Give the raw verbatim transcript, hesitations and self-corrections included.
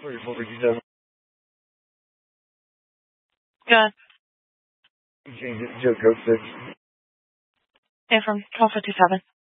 Four fifty-seven. Good. Change it to Joe Code six. And from twelve fifty-seven.